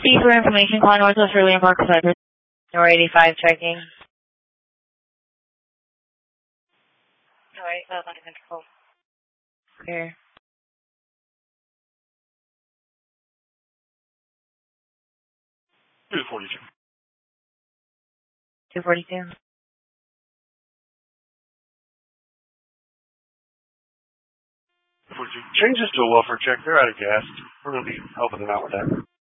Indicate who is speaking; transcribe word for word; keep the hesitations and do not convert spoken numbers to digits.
Speaker 1: E for information, call Northwest William Park Cyber. Door eighty-five checking. Alright, that's under control. Here.
Speaker 2: two forty-two.
Speaker 1: two forty-two.
Speaker 2: two forty-two. Change this to a welfare check. They're out of gas. We're going to be helping them out with that.